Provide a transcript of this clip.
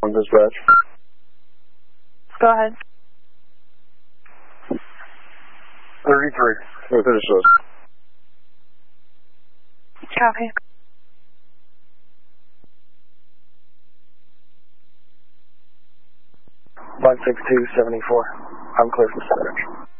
On dispatch. Go ahead. 33. We'll finish those. Copy. 16274. I'm clear for dispatch.